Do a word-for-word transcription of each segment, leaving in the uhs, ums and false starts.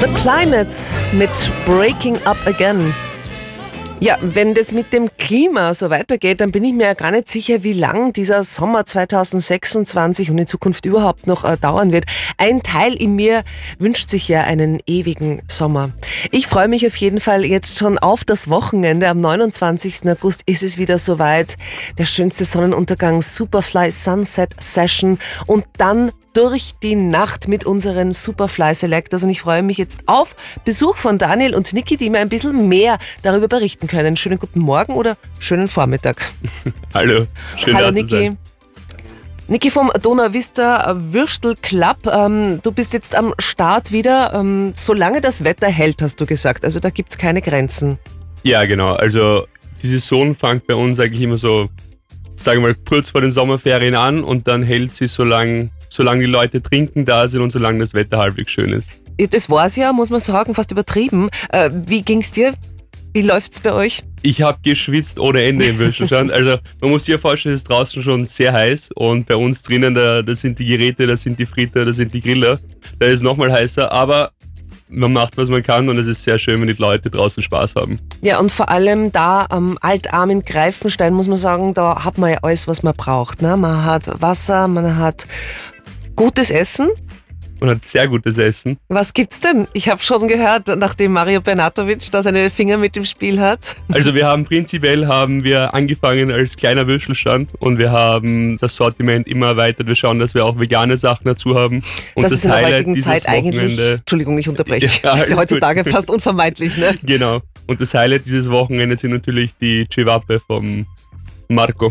The Climate mit Breaking Up Again. Ja, wenn das mit dem Klima so weitergeht, dann bin ich mir ja gar nicht sicher, wie lang dieser Sommer zwanzig sechsundzwanzig und in Zukunft überhaupt noch äh, dauern wird. Ein Teil in mir wünscht sich ja einen ewigen Sommer. Ich freue mich auf jeden Fall jetzt schon auf das Wochenende. Am neunundzwanzigsten August ist es wieder soweit. Der schönste Sonnenuntergang, Superfly Sunset Session und dann durch die Nacht mit unseren Superfly Selectors. Und ich freue mich jetzt auf Besuch von Daniel und Niki, die mir ein bisschen mehr darüber berichten können. Schönen guten Morgen oder schönen Vormittag. Hallo, schön Hallo da zu Niki. sein. Niki vom Donauwista Würstel Club. Ähm, du bist jetzt am Start wieder. Ähm, solange das Wetter hält, hast du gesagt. Also da gibt es keine Grenzen. Ja, genau. Also die Saison fängt bei uns eigentlich immer so, sagen wir mal, kurz vor den Sommerferien an und dann hält sie so lang, solange die Leute trinken da sind und solange das Wetter halbwegs schön ist. Das war's ja, muss man sagen, fast übertrieben. Äh, wie ging's dir? Wie läuft's bei euch? Ich habe geschwitzt ohne Ende im Würstelstand. Also man muss sich ja vorstellen, es ist draußen schon sehr heiß und bei uns drinnen, da, da sind die Geräte, da sind die Fritter, da sind die Griller. Da ist es nochmal heißer, aber man macht, was man kann und es ist sehr schön, wenn die Leute draußen Spaß haben. Ja, und vor allem da am Altarm in Greifenstein muss man sagen, da hat man ja alles, was man braucht. Ne? Man hat Wasser, man hat gutes Essen. Man hat sehr gutes Essen. Was gibt's denn? Ich habe schon gehört, nachdem Mario Bernatovic da seine Finger mit im Spiel hat. Also wir haben prinzipiell haben wir angefangen als kleiner Würstelstand und wir haben das Sortiment immer erweitert. Wir schauen, dass wir auch vegane Sachen dazu haben. Und das, das ist in der Highlight heutigen dieses Zeit eigentlich, Wochenende, Entschuldigung, ich unterbreche, Ja, das ist ja heutzutage gut. fast unvermeidlich, ne? Genau. Und das Highlight dieses Wochenendes sind natürlich die Cevape vom Marco.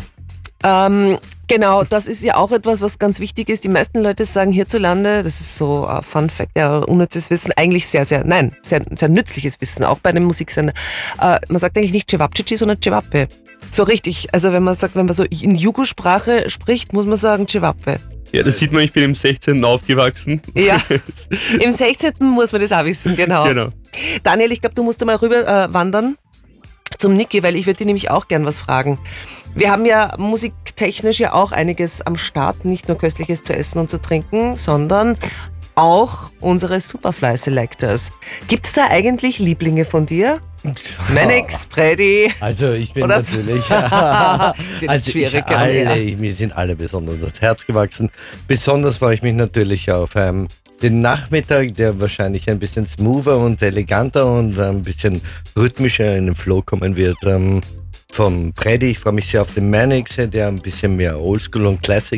Ähm, genau, das ist ja auch etwas, was ganz wichtig ist. Die meisten Leute sagen hierzulande, das ist so ein Fun Fact, ja, unnützes Wissen, eigentlich sehr, sehr, nein, sehr, sehr nützliches Wissen, auch bei einem Musiksender. Äh, man sagt eigentlich nicht Cevapcici, sondern Cevape. So richtig, also wenn man sagt, wenn man so in Jugo-Sprache spricht, muss man sagen Cevape. Ja, das sieht man, ich bin im sechzehnten aufgewachsen. Ja, im sechzehnten muss man das auch wissen, genau. Genau. Daniel, ich glaube, du musst mal rüber äh, wandern zum Niki, weil ich würde dir nämlich auch gern was fragen. Wir haben ja musiktechnisch ja auch einiges am Start, nicht nur Köstliches zu essen und zu trinken, sondern auch unsere Superfly Selectors. Gibt es da eigentlich Lieblinge von dir? Mannix, Freddy? Also ich bin Oder natürlich, das wird also schwierig. ich, alle, mir sind alle besonders das Herz gewachsen. Besonders freue ich mich natürlich auf ähm, den Nachmittag, der wahrscheinlich ein bisschen smoother und eleganter und ein bisschen rhythmischer in den Flow kommen wird. Ähm, vom Freddy, ich freue mich sehr auf den Mannix, der ein bisschen mehr Oldschool und Classic